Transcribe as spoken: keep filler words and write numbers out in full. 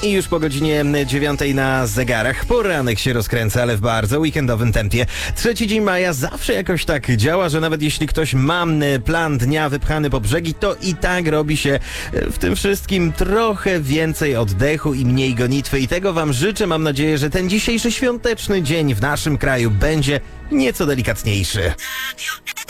I już po godzinie dziewiątej na zegarach poranek się rozkręca, ale w bardzo weekendowym tempie. Trzeci dzień maja zawsze jakoś tak działa, że nawet jeśli ktoś ma plan dnia wypchany po brzegi, to i tak robi się w tym wszystkim trochę więcej oddechu i mniej gonitwy. I tego wam życzę. Mam nadzieję, że ten dzisiejszy świąteczny dzień w naszym kraju będzie nieco delikatniejszy.